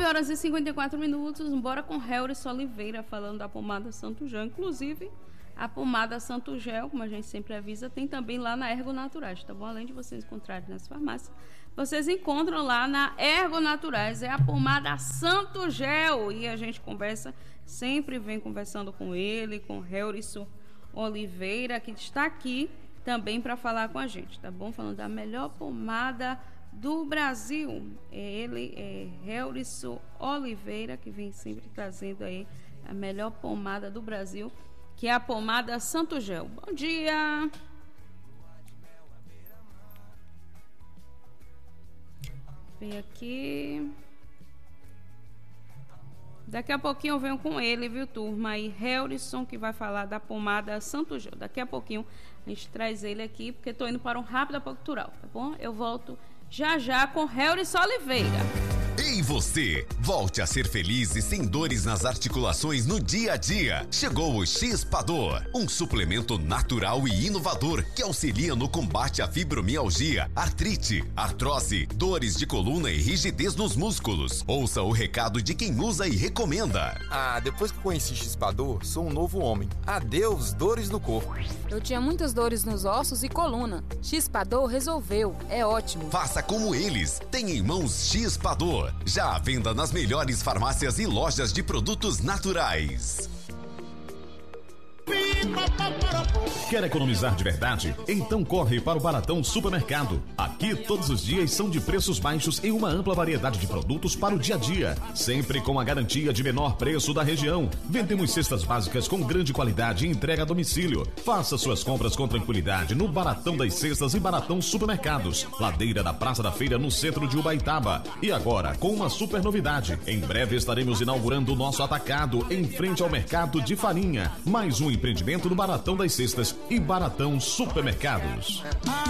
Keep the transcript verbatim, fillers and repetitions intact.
nove horas e cinquenta e quatro minutos, bora com Helris Oliveira falando da pomada Santo Gel. Inclusive, a pomada Santo Gel, como a gente sempre avisa, tem também lá na Ergo Naturais, tá bom? Além de vocês encontrarem nas farmácias, vocês encontram lá na Ergo Naturais, é a pomada Santo Gel. E a gente conversa, sempre vem conversando com ele, com Helris Oliveira, que está aqui também para falar com a gente, tá bom? Falando da melhor pomada do Brasil. É ele, é Helris Oliveira, que vem sempre trazendo aí a melhor pomada do Brasil, que é a pomada Santo Gel. Bom dia! Vem aqui. Daqui a pouquinho eu venho com ele, viu, turma? E Helrisson, que vai falar da pomada Santo Gel. Daqui a pouquinho a gente traz ele aqui, porque estou indo para um rápido cultural, tá bom? Eu volto já já com Helris Oliveira. Ei você, volte a ser feliz e sem dores nas articulações no dia a dia. Chegou o X-Pador, um suplemento natural e inovador que auxilia no combate à fibromialgia, artrite, artrose, dores de coluna e rigidez nos músculos. Ouça o recado de quem usa e recomenda. Ah, depois que conheci X-Pador, sou um novo homem. Adeus dores no corpo. Eu tinha muitas dores nos ossos e coluna. X-Pador resolveu, é ótimo. Faça como eles, tem em mãos X-Pador. Já à venda nas melhores farmácias e lojas de produtos naturais. Quer economizar de verdade? Então corre para o Baratão Supermercado. Aqui todos os dias são de preços baixos em uma ampla variedade de produtos para o dia a dia, sempre com a garantia de menor preço da região. Vendemos cestas básicas com grande qualidade e entrega a domicílio. Faça suas compras com tranquilidade no Baratão das Cestas e Baratão Supermercados, ladeira da Praça da Feira, no centro de Ubaitaba. E agora com uma super novidade: em breve estaremos inaugurando o nosso atacado em frente ao mercado de farinha. Mais um empreendimento no Baratão das Cestas e Baratão Supermercados.